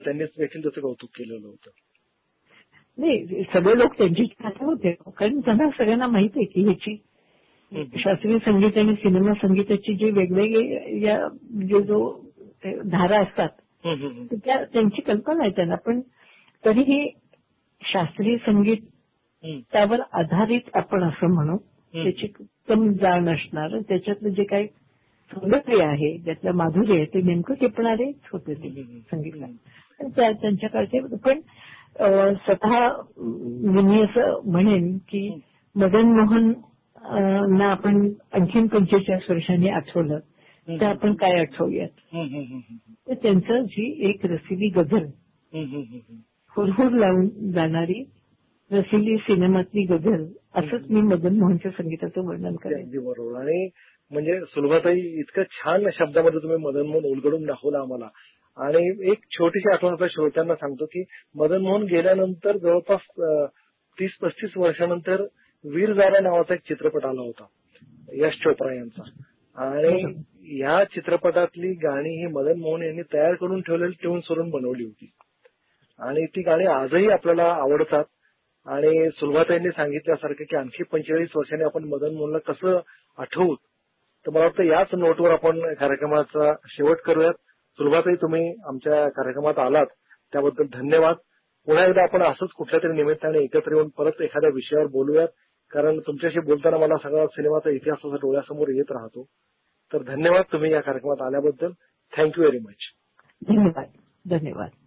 त्यांनीच देखील त्याचं कौतुक केलेलं होतं. नाही, सगळे लोक त्यांची कथा होते, कारण त्यांना सगळ्यांना माहित आहे की ह्याची शास्त्रीय संगीत आणि सिनेमा संगीताची जे वेगवेगळे जो धारा असतात त्यांची कल्पना आहे त्यांना. पण तरीही शास्त्रीय संगीत त्यावर आधारित आपण असं म्हणू, त्याची उत्तम जाण असणार, त्याच्यातलं जे काही सौंदर्य आहे, त्यातलं माधुर्य आहे, ते नेमकं टिपणारेच होते ते संगीतला. त्यांच्याकडचे पण स्वतः मी असं म्हणेन की मदन मोहन ना आपण आणखीन 45 वर्षांनी आठवलं तर आपण काय आठवूयात. तर त्यांचं जी एक रसिली गझल, हुरहुर लावून जाणारी रसिली सिनेमातली गझल, असंच मी मदन मोहनच्या संगीताचं वर्णन करेन. अगदी बरोबर. आणि म्हणजे सुलभाताई, इतकं छान शब्दामध्ये तुम्ही मदन मोहन उलगडून दाखवलं आम्हाला. आणि एक छोटीशी आठवण आपल्या श्रोत्यांना सांगतो की मदन मोहन गेल्यानंतर जवळपास 30-35 वर्षानंतर वीर जारा नावाचा एक चित्रपट आला होता यश चोप्रा यांचा. आणि या चित्रपटातली गाणी ही मदन मोहन यांनी तयार करून ठेवलेली ट्यून्स वरून बनवली होती. आणि ती गाणी आजही आपल्याला आवडतात. आणि सुलभाताईंनी सांगितल्यासारखं की आणखी 45 वर्षांनी आपण मदन मोहनला कसं आठवू, तर मला वाटतं याच नोटवर आपण कार्यक्रमाचा शेवट करूयात. सुलभाताई, तुम्ही आमच्या कार्यक्रमात आलात त्याबद्दल धन्यवाद. पुन्हा एकदा आपण असंच कुठल्या तरी निमित्ताने एकत्र येऊन परत एखाद्या विषयावर बोलूयात, कारण तुमच्याशी बोलताना मला सगळा सिनेमाचा इतिहास असा डोळ्यासमोर येत राहतो. तर धन्यवाद तुम्ही या कार्यक्रमात आल्याबद्दल. Thank you very much. धन्यवाद. धन्यवाद.